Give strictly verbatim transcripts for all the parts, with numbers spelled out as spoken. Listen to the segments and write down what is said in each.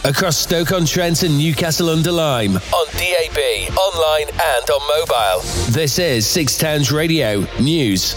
across Stoke-on-Trent and Newcastle-under-Lyme, on D A B, online and on mobile. This is Six Towns Radio News.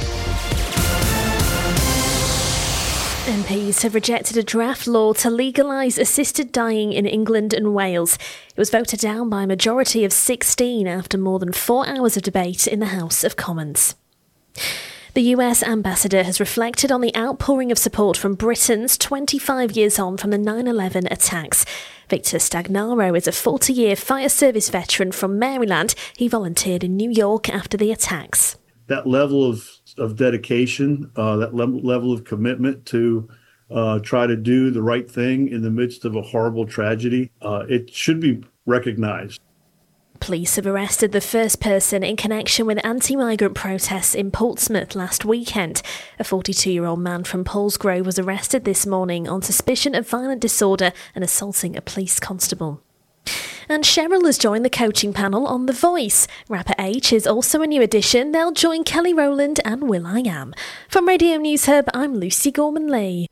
M Ps have rejected a draft law to legalise assisted dying in England and Wales. It was voted down by a majority of sixteen after more than four hours of debate in the House of Commons. The U S ambassador has reflected on the outpouring of support from Britons twenty-five years on from the nine eleven attacks. Victor Stagnaro is a forty-year fire service veteran from Maryland. He volunteered in New York after the attacks. That level of, of dedication, uh, that le- level of commitment to uh, try to do the right thing in the midst of a horrible tragedy, uh, it should be recognized. Police have arrested the first person in connection with anti-migrant protests in Portsmouth last weekend. A forty-two-year-old man from Paulsgrove was arrested this morning on suspicion of violent disorder and assaulting a police constable. And Cheryl has joined the coaching panel on The Voice. Rapper H is also a new addition. They'll join Kelly Rowland and will.i.am. From Radio News Hub, I'm Lucy Gorman-Lee.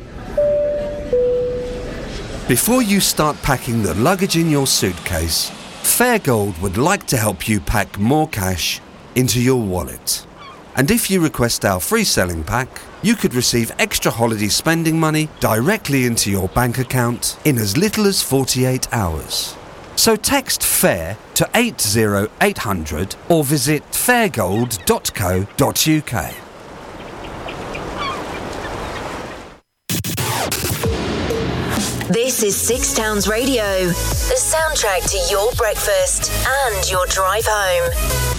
Before you start packing the luggage in your suitcase, Fairgold would like to help you pack more cash into your wallet. And if you request our free selling pack, you could receive extra holiday spending money directly into your bank account in as little as forty-eight hours. So text FAIR to eight zero eight hundred or visit fairgold dot co dot uk. This is Six Towns Radio, the soundtrack to your breakfast and your drive home.